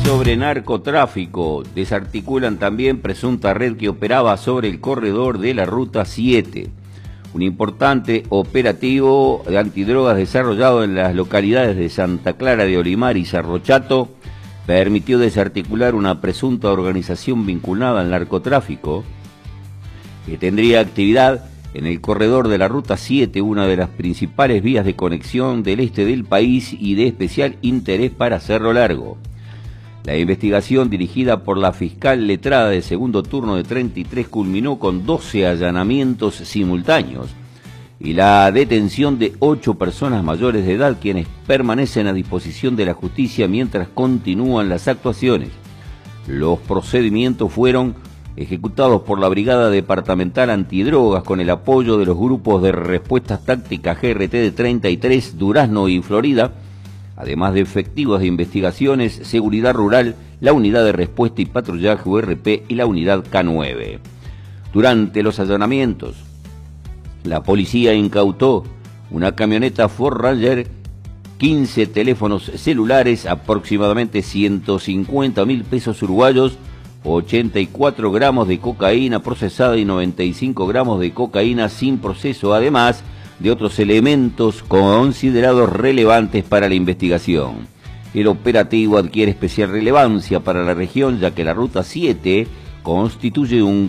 sobre narcotráfico. Desarticulan también presunta red que operaba sobre el corredor de la Ruta 7. Un importante operativo de antidrogas desarrollado en las localidades de Santa Clara de Olimar y Cerro Chato permitió desarticular una presunta organización vinculada al narcotráfico que tendría actividad en el corredor de la Ruta 7, una de las principales vías de conexión del este del país y de especial interés para Cerro Largo. La investigación, dirigida por la fiscal letrada de segundo turno de 33, culminó con 12 allanamientos simultáneos y la detención de 8 personas mayores de edad, quienes permanecen a disposición de la justicia mientras continúan las actuaciones. Los procedimientos fueron ejecutados por la Brigada Departamental Antidrogas con el apoyo de los grupos de respuestas tácticas GRT de 33, Durazno y Florida, además de efectivos de investigaciones, seguridad rural, la unidad de respuesta y patrullaje URP y la unidad K9. Durante los allanamientos, la policía incautó una camioneta Ford Ranger, 15 teléfonos celulares, aproximadamente 150.000 pesos uruguayos, 84 gramos de cocaína procesada y 95 gramos de cocaína sin proceso, además de otros elementos considerados relevantes para la investigación. El operativo adquiere especial relevancia para la región, ya que la Ruta 7 constituye un